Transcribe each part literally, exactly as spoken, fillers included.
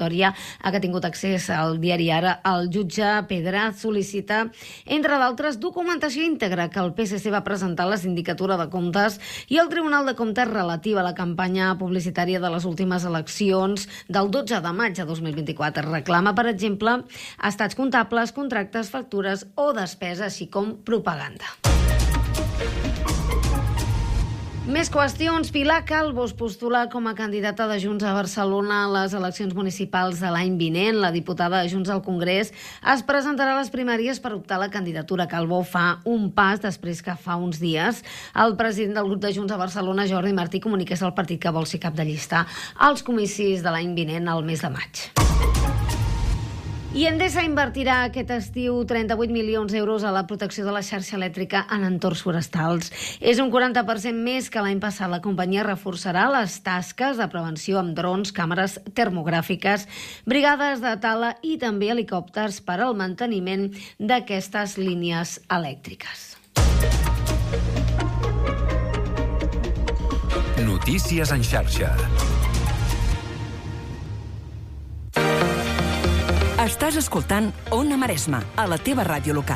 trajectòria a què ha tingut accés al diari Ara, el jutge Pedraz sol·licita, entre d'altres, documentació íntegra que el P S C va presentar a la Sindicatura de Comptes i el Tribunal de Comptes relativa a la campanya publicitària de les últimes eleccions del dotze de maig de dos mil vint-i-quatre. Reclama, per exemple, estats comptables, contractes, factures o despesa, així com propaganda. Més qüestions. Pilar Calvo es postula com a candidata de Junts a Barcelona a les eleccions municipals de l'any vinent. La diputada de Junts al Congrés es presentarà a les primàries per optar a la candidatura. Calvo fa un pas després que fa uns dies el president del grup de Junts a Barcelona, Jordi Martí, comuniqués al partit que vol ser cap de llista als comicis de l'any vinent, al mes de maig. I Endesa invertirà aquest estiu trenta-vuit milions d'euros a la protecció de la xarxa elèctrica en entorns forestals. És un quaranta per cent més que l'any passat. La companyia reforçarà les tasques de prevenció amb drons, càmeres termogràfiques, brigades de tala i també helicòpters per al manteniment d'aquestes línies elèctriques. Notícies en xarxa. Estàs escoltant Ona Maresma, a la teva ràdio local.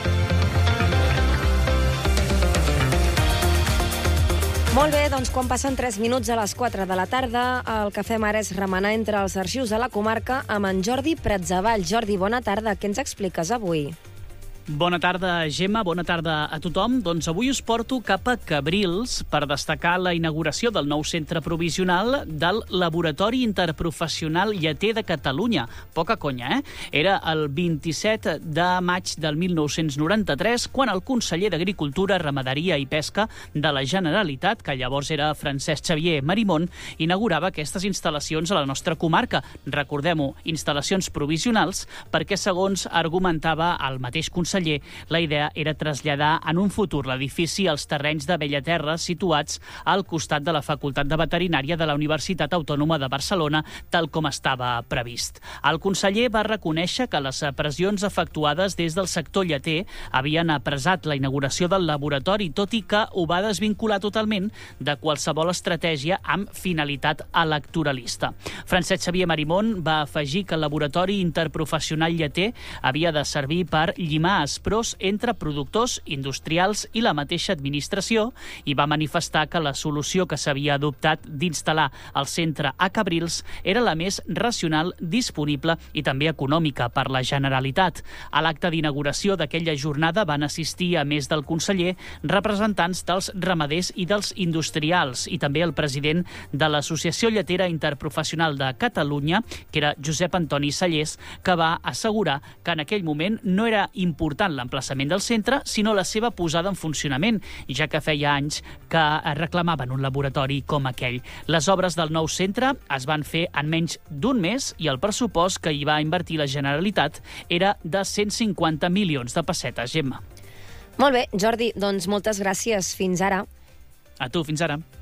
Molt bé, doncs quan passen tres minuts a les quatre de la tarda, el que fem ara és remenar entre els arxius de la comarca amb en Jordi Pratzavall. Jordi, bona tarda. Què ens expliques avui? Bona tarda, Gemma. Bona tarda a tothom. Doncs avui us porto cap a Cabrils per destacar la inauguració del nou centre provisional del Laboratori Interprofessional Lleter de Catalunya. Poca conya, eh? Era el vint-i-set de maig del mil nou-cents noranta-tres quan el conseller d'Agricultura, Ramaderia i Pesca de la Generalitat, que llavors era Francesc Xavier Marimon, inaugurava aquestes instal·lacions a la nostra comarca. Recordem-ho, instal·lacions provisionals, perquè, segons argumentava el mateix conseller, la idea era traslladar en un futur l'edifici als terrenys de Bellaterra situats al costat de la Facultat de Veterinària de la Universitat Autònoma de Barcelona, tal com estava previst. El conseller va reconèixer que les pressions efectuades des del sector lleter havien apressat la inauguració del laboratori, tot i que ho va desvincular totalment de qualsevol estratègia amb finalitat electoralista. Francesc Xavier Marimon va afegir que el laboratori interprofessional lleter havia de servir per llimar pros entre productors, industrials i la mateixa administració i va manifestar que la solució que s'havia adoptat d'instal·lar el centre a Cabrils era la més racional, disponible i també econòmica per la Generalitat. A l'acte d'inauguració d'aquella jornada van assistir, a més del conseller, representants dels ramaders i dels industrials i també el president de l'Associació Lletera Interprofessional de Catalunya, que era Josep Antoni Sallés, que va assegurar que en aquell moment no era important l'emplaçament del centre, sinó la seva posada en funcionament, ja que feia anys que reclamaven un laboratori com aquell. Les obres del nou centre es van fer en menys d'un mes i el pressupost que hi va invertir la Generalitat era de cent cinquanta milions de pessetes, Gemma. Molt bé, Jordi, doncs moltes gràcies. Fins ara. A tu, fins ara.